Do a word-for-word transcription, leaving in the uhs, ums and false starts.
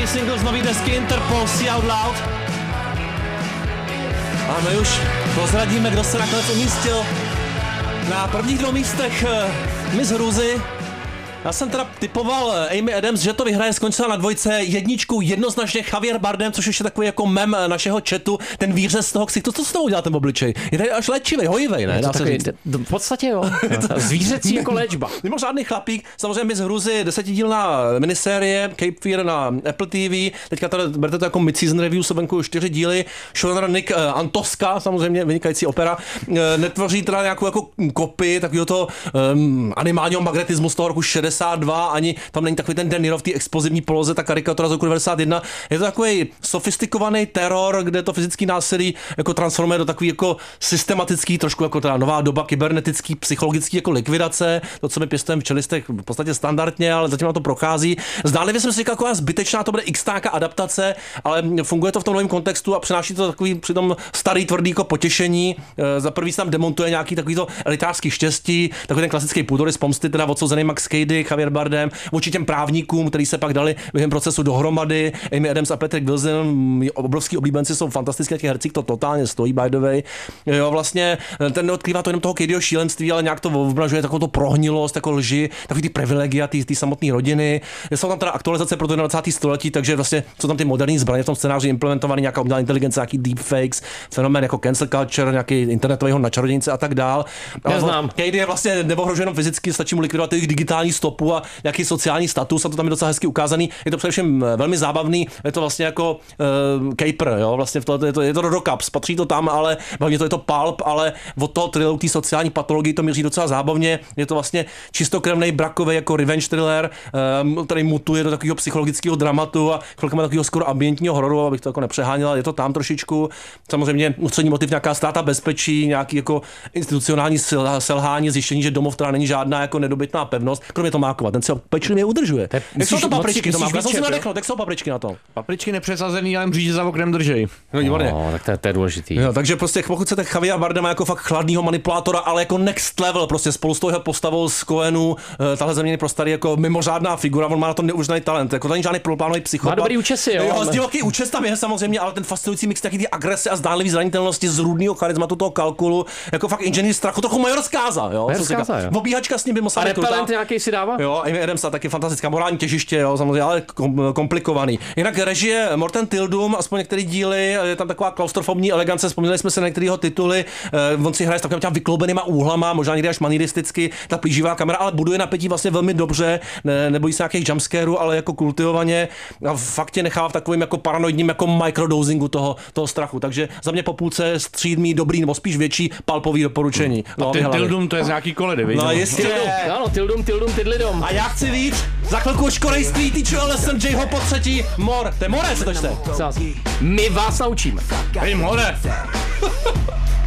První single z nový desky Interpol, See Out Loud. A my už prozradíme, kdo se nakonec umístil na prvních dvou místech Miss Hrůzy. Já jsem teda typoval Amy Adams, že to vyhraje, skončila na dvojce jedničku jednoznačně Javier Bardem, což je takový jako mem našeho chatu, ten výřez z toho ksichtu. Co z toho udělal ten obličej? Je tady až léčivý, hojivej, ne? Je to takový, v podstatě jo. Zvířecí jako léčba. Mimořádný chlapík, samozřejmě Miss Hrůzy, desetidílná minisérie, Cape Fear na Apple T V, teďka tady berte to jako mid-season review, jsou venku čtyři díly, showrunner Nick uh, Antoska, samozřejmě vynikající opera, uh, netvoří teda nějakou jako kopii takového toho um, animálního magnetismu z toho roku šedesát dva, ani tam není takový ten De Niro v té explozivní poloze, ta karikatura z roku devadesát jedna. Je to takový sofistikovaný teror, kde to fyzický násilí jako transformuje do takový jako systematický, trošku jako ta nová doba kybernetický, psychologický jako likvidace, to, co my pěstujeme v čelistech v podstatě standardně, ale zatím na to prochází. Zdánlivě jsem si říkal, taková zbytečná, to bude x-táka adaptace, ale funguje to v tom novém kontextu a přináší to takový přitom starý tvrdý jako potěšení. Za prvý se tam demontuje nějaký takový to elitářský štěstí, takový ten klasický půdorys pomsty, teda odsouzený Max Cady, Javier Bardem, vůči těm právníkům, kteří se pak dali během procesu dohromady. Amy Adams a Patrick Wilson, obrovský oblíbenci, jsou fantastický, těch hercích to totálně stojí, by the way. Jo, vlastně ten neodkrývá to jenom toho Cadyho šílenství, ale nějak to obnažuje takovou to prohnilost, jako lži, takový ty privilegia, ty, ty samotné rodiny. Jsou tam teda aktualizace pro to dvacátého století, takže vlastně jsou tam ty moderní zbraně v tom scénáři implementovaný, nějaká umělá inteligence, nějaký deepfakes, fenomén jako cancel culture, nějaký internetového načarodějnice a tak dál. Neznám. Cady je vlastně neohrožen jenom fyzicky, stačí mu likvidovat jejich digitální stopu a nějaký sociální status a to tam je docela hezky ukázaný. Je to především velmi zábavný, je to vlastně jako uh, caper, jo, vlastně v to, je to, je to do Rockups, patří to tam, ale hlavně to je to pulp, ale od toho thrilleru, té sociální patologii to míří docela zábavně. Je to vlastně čistokrevný brakový jako revenge thriller, um, který mutuje do takového psychologického dramatu a chvilkama takového skoro ambientního hororu, abych to jako nepřeháněl, je to tam trošičku. Samozřejmě ústřední motiv nějaká ztráta bezpečí, nějaký jako institucionální selhání, zjištění, že domov teda není žádná jako nedobytná pevnost, kromě Tomákova, ten se pečlivě udržuje. Te, jak jsou to papričky, Tomáš? Já jsem si čep, nadechnul, jak jsou papričky na to? Papričky nepřesazený, ale mříže za oknem držej. No, výborně. No, tak to, to je důležitý. Jo, takže prostě pokud chcete Javiera Bardema jako fakt chladného manipulátora, ale jako next level, prostě spolu s tou jeho postavou z Coenu, tahle země pro starý jako mimořádná figura, on má na to neuvěřitelný talent. Jako to není žádný proplánový psychopat. Má dobrý účesy, jo. Jo, divoký účes tam je samozřejmě, ale ten fascinující mix taky ty agrese a zdánlivý zranitelnosti z růdného charizmatu toho kalkulu, jako fakt inženýr strachu, trochu Major Zkáza, jo. Zkáza, jo. Obíhačka s ním by musela a repelent nějaký si dává? Jo, Amy Adams a taky fantastická morální těžiště, jo, samozřejmě, ale kom, komplikovaný. Jinak režie Morten Tildum, aspoň některé díly, je tam taková klaustrofobní elegance, vzpomněli jsme se na některého tituly, uh, on si hraje s takovými těmi vykloubenýma úhlama, možná někdy až manieristicky, ta plíživá kamera, ale buduje napětí vlastně velmi dobře, ne, nebojí se nějakých jumpscarů, ale jako kultivovaně a fakt tě nechává v takovým jako paranoidním jako microdosingu toho, toho strachu. Takže za mě po půlce střídmý, dobrý nebo spíš větší palpový doporučení. A ten Tildum to je z nějaký koledy, víš? No jistě. Ano, Tildum, Tildum, Tidlidom. A já chci víc. Za chvilku škorejství, týču L S M J ho po třetí. Mor, to je more, co to čte? My vás naučíme. Hej, more.